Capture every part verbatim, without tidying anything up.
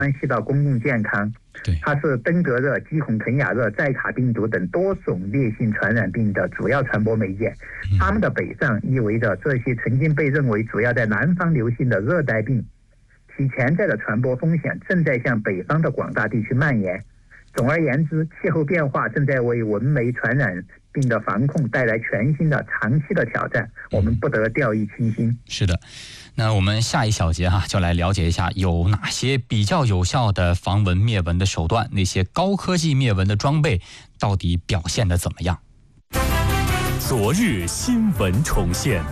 关系到公共健康。 对， 它是登革热、基孔肯亚热、寨卡病毒等多种烈性传染病的主要传播媒介。它们的北上意味着这些曾经被认为主要在南方流行的热带病，其潜在的传播风险正在向北方的广大地区蔓延。总而言之，气候变化正在为蚊媒传染病的防控带来全新的长期的挑战，我们不得掉以轻心。 是的，那我们下一小节哈、啊，就来了解一下有哪些比较有效的防蚊灭蚊的手段，那些高科技灭蚊的装备到底表现得怎么样？ 昨日新闻重现。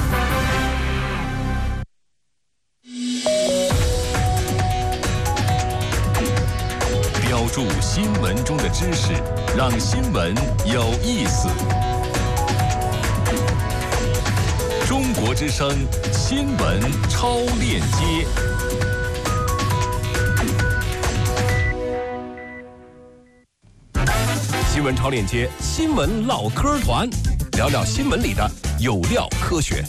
标注新闻中的知识，让新闻有意思。中国之声新闻超链接。新闻超链接，新闻唠嗑团，聊聊新闻里的有料科学。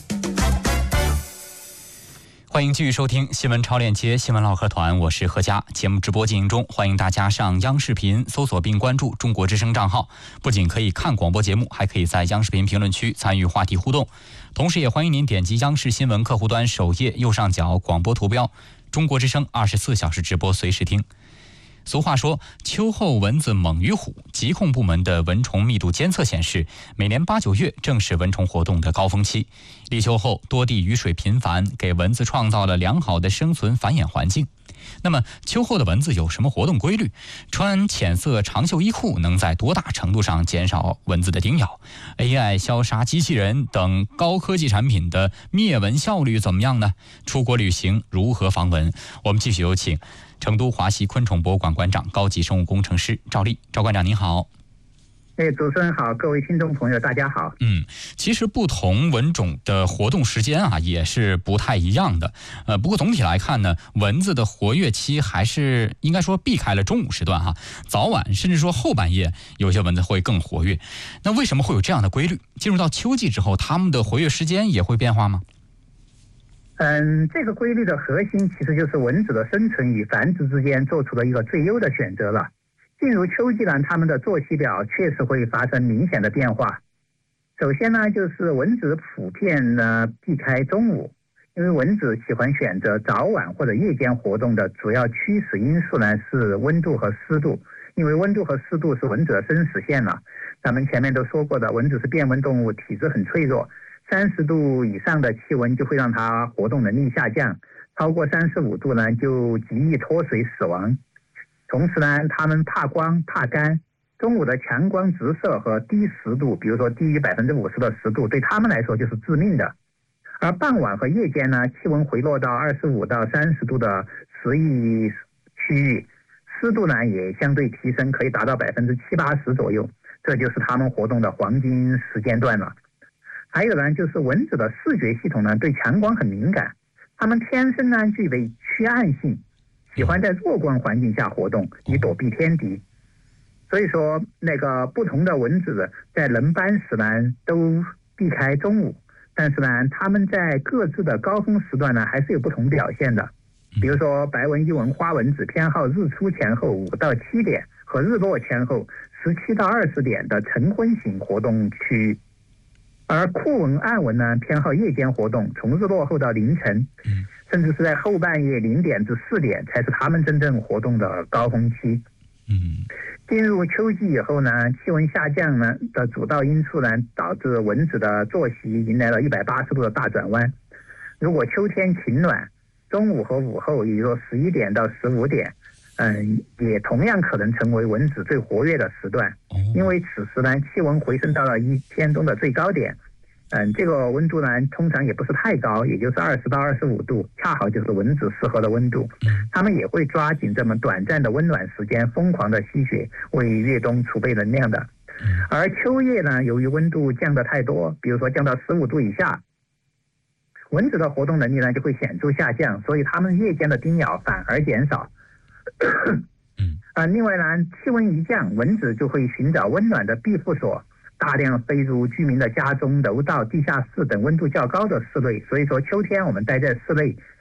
欢迎继续收听新闻超链接新闻唠嗑团，我是何佳。节目直播进行中，欢迎大家上央视频搜索并关注中国之声账号，不仅可以看广播节目，还可以在央视频评论区参与话题互动。同时也欢迎您点击央视新闻客户端首页右上角广播图标，中国之声二十四小时直播随时听。俗话说，秋后蚊子猛于虎。疾控部门的蚊虫密度监测显示，每年八九月正是蚊虫活动的高峰期。立秋后，多地雨水频繁，给蚊子创造了良好的生存繁衍环境。那么，秋后的蚊子有什么活动规律？穿浅色长袖衣裤能在多大程度上减少蚊子的叮咬 ？A I 消杀机器人等高科技产品的灭蚊效率怎么样呢？出国旅行如何防蚊？我们继续有请成都华西昆虫博物馆馆长、高级生物工程师赵丽。赵馆长您好。 哎，主持人好，各位听众朋友大家好。 嗯，其实不同蚊种的活动时间啊也是不太一样的。呃，不过总体来看呢，蚊子的活跃期还是应该说避开了中午时段哈，早晚甚至说后半夜有些蚊子会更活跃。那为什么会有这样的规律？进入到秋季之后，它们的活跃时间也会变化吗？ 嗯，这个规律的核心其实就是蚊子的生存与繁殖之间做出了一个最优的选择了。进入秋季呢，它们的作息表确实会发生明显的变化。首先呢，就是蚊子普遍呢避开中午，因为蚊子喜欢选择早晚或者夜间活动的主要驱使因素呢是温度和湿度，因为温度和湿度是蚊子的生死线了。咱们前面都说过的，蚊子是变温动物，体质很脆弱，三十度以上的气温就会让它活动能力下降，超过三十五度呢就极易脱水死亡。同时呢，它们怕光怕干，中午的强光直射和低湿度，比如说低于百分之五十的湿度，对它们来说就是致命的。而傍晚和夜间呢，气温回落到二十五到三十度的适宜区域，湿度呢也相对提升，可以达到百分之七八十左右，这就是它们活动的黄金时间段了。还有呢，就是蚊子的视觉系统呢对强光很敏感，它们天生呢具备趋暗性，喜欢在弱光环境下活动，以躲避天敌。所以说，那个不同的蚊子在轮班时呢，都避开中午，但是呢，它们在各自的高峰时段呢，还是有不同表现的。比如说，白纹伊蚊花蚊子偏好日出前后五到七点和日落前后十七到二十点的晨昏型活动区域。而酷蚊暗蚊呢，偏好夜间活动，从日落后到凌晨，甚至是在后半夜零点至四点才是它们真正活动的高峰期。 嗯， 进入秋季以后呢，气温下降呢的主要因素呢，导致蚊子的作息迎来了一百八十度的大转弯。如果秋天晴暖，中午和午后，也就是说十一点到十五点，嗯，也同样可能成为蚊子最活跃的时段，因为此时呢，气温回升到了一天中的最高点。嗯，这个温度呢，通常也不是太高，也就是二十到二十五度，恰好就是蚊子适合的温度。它们也会抓紧这么短暂的温暖时间，疯狂的吸血，为越冬储备能量的。而秋夜呢，由于温度降得太多，比如说降到十五度以下，蚊子的活动能力呢就会显著下降，所以它们夜间的叮咬反而减少。啊，另外呢，气温一降，蚊子就会寻找温暖的庇护所，大量飞入居民的家中、楼道、地下室等温度较高的室内。所以说，秋天我们待在室内，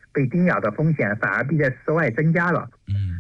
被叮咬的风险反而比在室外增加了。 嗯。